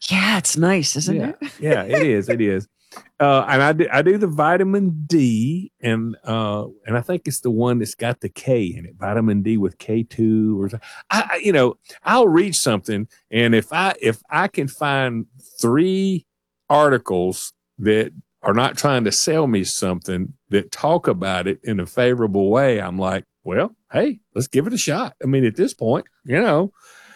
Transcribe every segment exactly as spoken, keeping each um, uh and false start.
Yeah, it's nice, isn't yeah. it? Yeah, it is. It is. Uh, and I do, I do the vitamin D, and uh, and I think it's the one that's got the K in it, vitamin D with K two, or I, I, you know, I'll read something, and if I if I can find three articles that are not trying to sell me something that talk about it in a favorable way, I'm like, well, hey, let's give it a shot. I mean, at this point, you know.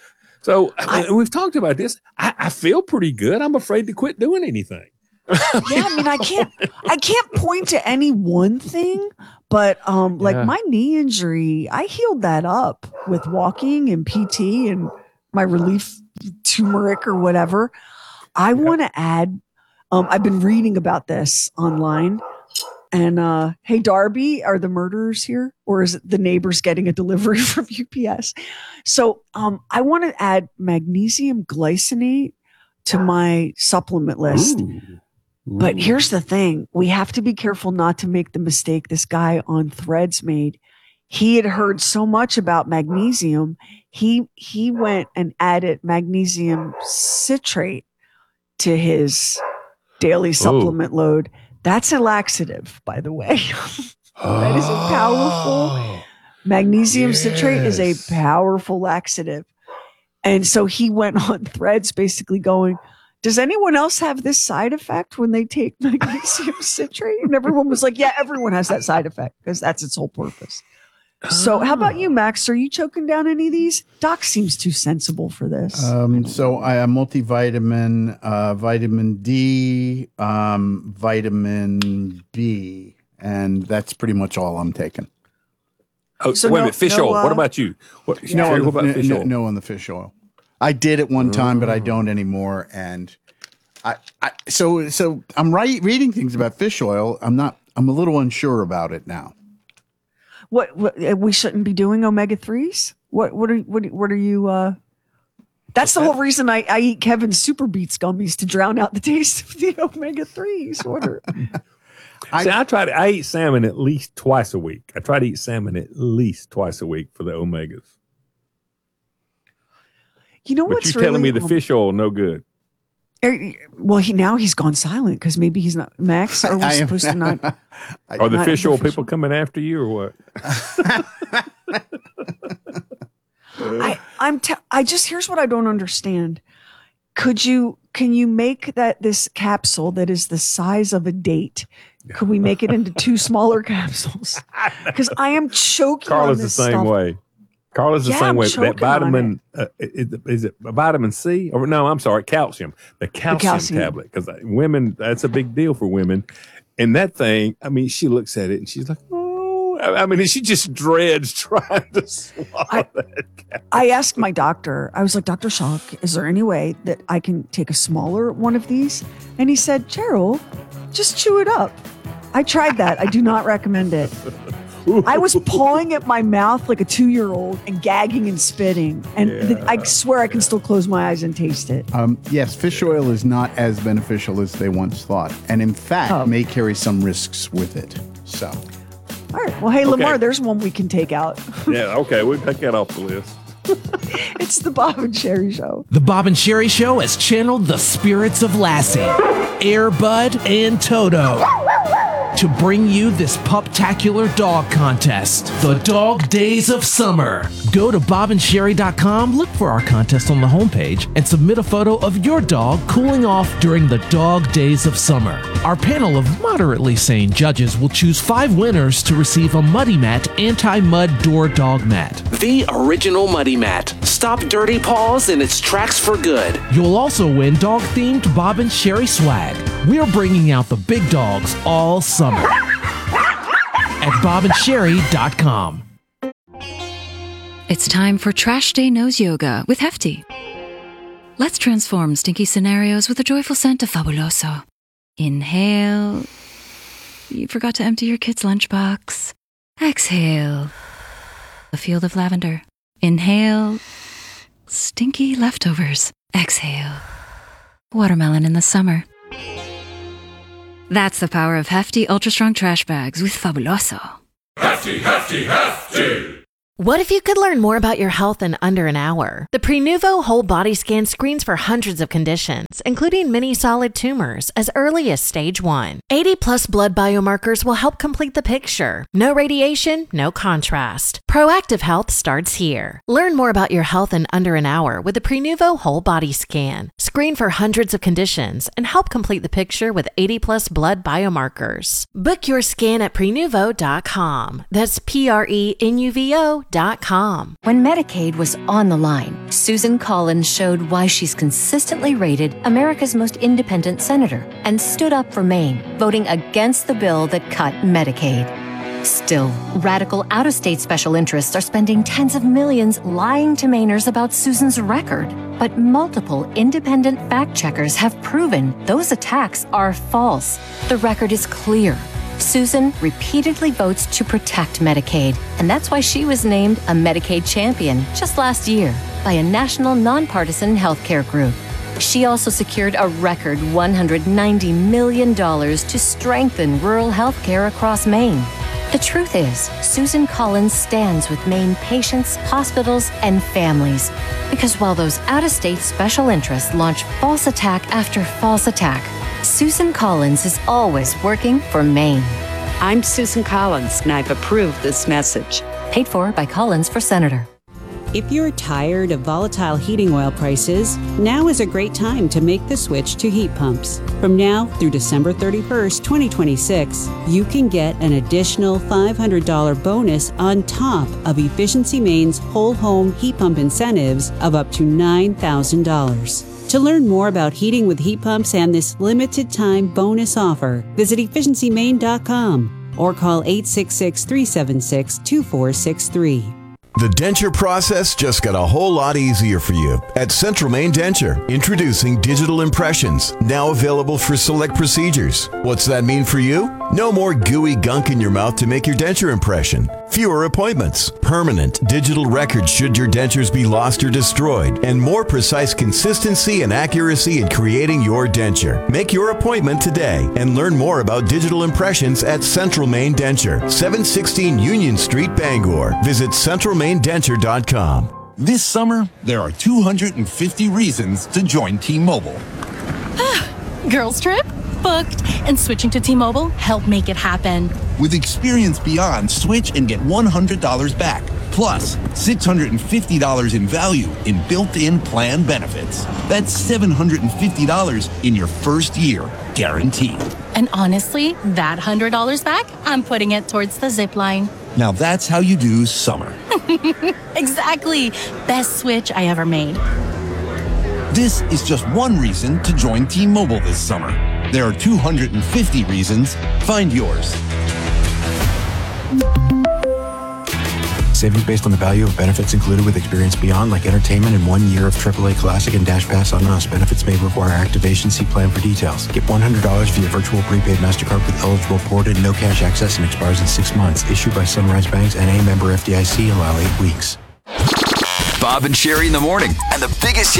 So I, we've talked about this. I, I feel pretty good. I'm afraid to quit doing anything. Yeah, I mean, I can't, I can't point to any one thing, but um, like Yeah. my knee injury, I healed that up with walking and P T and my relief turmeric or whatever. I want to add. Um, I've been reading about this online, and uh, hey, Darby, are the murderers here, or is it the neighbors getting a delivery from U P S? So, um, I want to add magnesium glycinate to my supplement list. Ooh. But here's the thing. We have to be careful not to make the mistake this guy on Threads made. He had heard so much about magnesium. He, he went and added magnesium citrate to his daily supplement Ooh. load. That's a laxative, by the way. That is a powerful, oh, magnesium yes. citrate is a powerful laxative. And so he went on Threads basically going, does anyone else have this side effect when they take magnesium citrate? And everyone was like, yeah, everyone has that side effect because that's its whole purpose. Oh. So how about you, Max? Are you choking down any of these? Doc seems too sensible for this. Um, so I am multivitamin, uh, vitamin D, um, vitamin B, and that's pretty much all I'm taking. Oh, so wait no, a minute, fish no, oil. Uh, what about you? What, yeah. no, what about no, fish no, oil? No on the fish oil. I did at one time, but I don't anymore. And I, I so so I'm right reading things about fish oil. I'm not. I'm a little unsure about it now. What, what we shouldn't be doing omega threes? What what are what, what are you? Uh, that's the whole reason I, I eat Kevin's Super Beats gummies to drown out the taste of the omega threes. What are? I, See, I try to. I eat salmon at least twice a week. I try to eat salmon at least twice a week for the omegas. You know but what's you're telling really, me the fish oil no good. Well, he now he's gone silent because maybe he's not Max. Are we I supposed am, to not? Are the not fish oil people coming after you or what? I I'm te- I just here's what I don't understand. Could you can you make that this capsule that is the size of a date? Could we make it into two smaller capsules? Because I am choking. Carl on is this the same stuff. way. Carl is the yeah, same I'm way. That vitamin it. uh, is, is it vitamin C or no? I'm sorry, calcium. The calcium, the calcium. tablet because women that's a big deal for women. And that thing, I mean, she looks at it and she's like, oh, I mean, she just dreads trying to swallow I, that. I asked my doctor. I was like, Doctor Shock, is there any way that I can take a smaller one of these? And he said, Cheryl, just chew it up. I tried that. I do not recommend it. I was pawing at my mouth like a two-year-old and gagging and spitting. And yeah. the, I swear I can still close my eyes and taste it. Um, yes, fish oil is not as beneficial as they once thought. And in fact, oh. may carry some risks with it. So. All right. Well, hey, okay. Lamar, there's one we can take out. Yeah, okay. We'll take that off the list. It's the Bob and Sherry Show. The Bob and Sherry Show has channeled the spirits of Lassie, Air Bud, and Toto to bring you this puptacular dog contest, the Dog Days of Summer. Go to bob and sherry dot com, look for our contest on the homepage, and submit a photo of your dog cooling off during the Dog Days of Summer. Our panel of moderately sane judges will choose five winners to receive a Muddy Mat anti-mud door dog mat. The original Muddy Mat. Stop dirty paws in its tracks for good. You'll also win dog-themed Bob and Sherry swag. We're bringing out the big dogs all summer at bob and sherry dot com. It's time for Trash Day Nose Yoga with Hefty. Let's transform stinky scenarios with a joyful scent of Fabuloso. Inhale. You forgot to empty your kid's lunchbox. Exhale. A field of lavender. Inhale. Stinky leftovers. Exhale. Watermelon in the summer. That's the power of Hefty Ultra Strong Trash Bags with Fabuloso. Hefty, hefty, hefty! What if you could learn more about your health in under an hour? The Prenuvo Whole Body Scan screens for hundreds of conditions, including many solid tumors, as early as stage one. eighty plus blood biomarkers will help complete the picture. No radiation, no contrast. Proactive health starts here. Learn more about your health in under an hour with the Prenuvo Whole Body Scan. Screen for hundreds of conditions and help complete the picture with eighty plus blood biomarkers. Book your scan at prenuvo dot com. That's P R E N U V O dot com. When Medicaid was on the line, Susan Collins showed why she's consistently rated America's most independent senator and stood up for Maine, voting against the bill that cut Medicaid. Still, radical out-of-state special interests are spending tens of millions lying to Mainers about Susan's record. But multiple independent fact-checkers have proven those attacks are false. The record is clear. Susan repeatedly votes to protect Medicaid, and that's why she was named a Medicaid champion just last year by a national nonpartisan healthcare group. She also secured a record one hundred ninety million dollars to strengthen rural healthcare across Maine. The truth is, Susan Collins stands with Maine patients, hospitals, and families. Because while those out-of-state special interests launch false attack after false attack, Susan Collins is always working for Maine. I'm Susan Collins, and I've approved this message. Paid for by Collins for Senator. If you're tired of volatile heating oil prices, now is a great time to make the switch to heat pumps. From now through December thirty-first, twenty twenty-six, you can get an additional five hundred dollars bonus on top of Efficiency Maine's whole home heat pump incentives of up to nine thousand dollars. To learn more about heating with heat pumps and this limited time bonus offer, visit efficiency maine dot com or call eight six six, three seven six, two four six three. The denture process just got a whole lot easier for you at Central Maine Denture. Introducing digital impressions, now available for select procedures. What's that mean for you? No more gooey gunk in your mouth to make your denture impression. Fewer appointments, permanent digital records should your dentures be lost or destroyed, and more precise consistency and accuracy in creating your denture. Make your appointment today and learn more about digital impressions at Central Maine Denture, seven sixteen Union Street, Bangor. Visit central maine denture dot com. This summer, there are two hundred fifty reasons to join T-Mobile. Girls trip? Booked. And switching to T-Mobile helped make it happen. With Experience Beyond, switch and get one hundred dollars back. Plus, six hundred fifty dollars in value in built-in plan benefits. That's seven hundred fifty dollars in your first year, guaranteed. And honestly, that one hundred dollars back, I'm putting it towards the zip line. Now that's how you do summer. Exactly. Best switch I ever made. This is just one reason to join T-Mobile this summer. There are two hundred fifty reasons. Find yours. Savings based on the value of benefits included with Experience Beyond, like entertainment and one year of triple A Classic and Dash Pass on us. Benefits may require activation. See plan for details. Get one hundred dollars via virtual prepaid MasterCard with eligible port and no cash access, and expires in six months. Issued by Sunrise Banks and a member F D I C. Allow eight weeks. Bob and Sherry in the morning, and the biggest